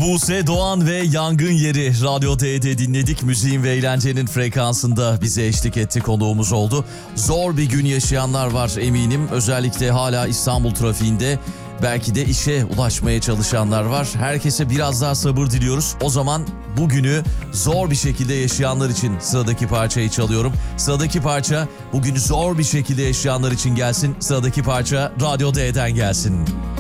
Buse Doğan ve Yangın Yeri Radyo D'de dinledik. Müziğin ve eğlencenin frekansında bize eşlik etti, konuğumuz oldu. Zor bir gün yaşayanlar var eminim. Özellikle hala İstanbul trafiğinde belki de işe ulaşmaya çalışanlar var. Herkese biraz daha sabır diliyoruz. O zaman bugünü zor bir şekilde yaşayanlar için sıradaki parçayı çalıyorum. Sıradaki parça bugünü zor bir şekilde yaşayanlar için gelsin. Sıradaki parça Radyo D'den gelsin.